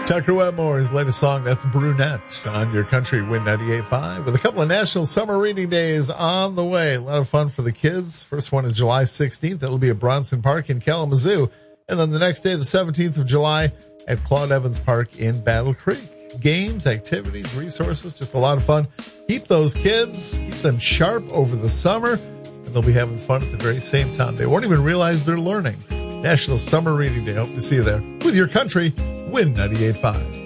Tucker Wetmore, his latest song, that's Brunette, on your country Win 98.5, with a couple of National Summer Reading Days on the way. A lot of fun for the kids. First one is July 16th. That'll be at Bronson Park in Kalamazoo. And then the next day, the 17th of July, at Claude Evans Park in Battle Creek. Games, activities, resources, just a lot of fun. Keep those kids, keep them sharp over the summer, and they'll be having fun at the very same time. They won't even realize they're learning. National Summer Reading Day. Hope to see you there with your country Win 98.5.